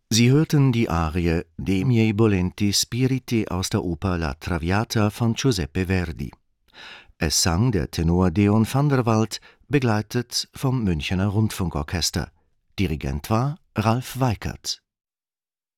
Sie hörten die Arie De miei volenti spiriti aus der Oper La Traviata von Giuseppe Verdi. Es sang der Tenor Deon van der Walt, begleitet vom Münchener Rundfunkorchester. Dirigent war Ralf Weikert.